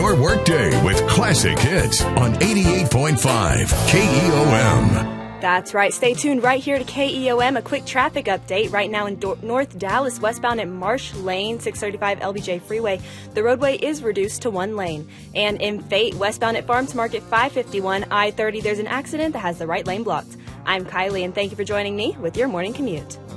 your workday with classic hits on 88.5 KEOM. That's right. Stay tuned right here to KEOM. A quick traffic update right now in North Dallas, westbound at Marsh Lane, 635 LBJ Freeway. The roadway is reduced to 1 lane. And in Fate, westbound at Farms Market 551 I-30, there's an accident that has the right lane blocked. I'm Kylie, and thank you for joining me with your morning commute.